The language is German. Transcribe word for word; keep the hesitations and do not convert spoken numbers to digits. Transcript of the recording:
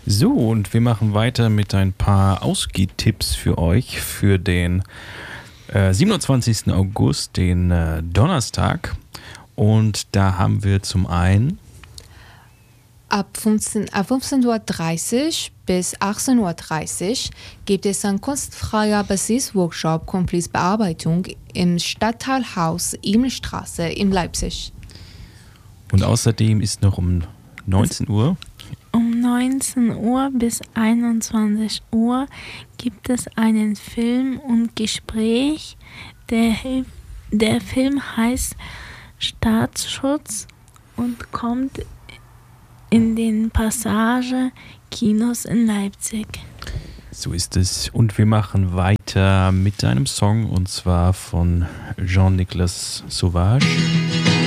So, und wir machen weiter mit ein paar Ausgehtipps für euch für den äh, siebenundzwanzigsten August, den äh, Donnerstag. Und da haben wir zum einen Ab fünfzehn, ab fünfzehn Uhr dreißig bis achtzehn Uhr dreißig gibt es einen kunstfreier Bassist-Workshop Complice Bearbeitung im Stadtteilhaus Immenstraße in Leipzig. und außerdem ist noch um neunzehn Uhr Um neunzehn Uhr bis einundzwanzig Uhr gibt es einen Film und Gespräch. Der, der Film heißt Staatsschutz und kommt in den Passage Kinos in Leipzig. So ist es. Und wir machen weiter mit einem Song, und zwar von Jean-Nicolas Sauvage.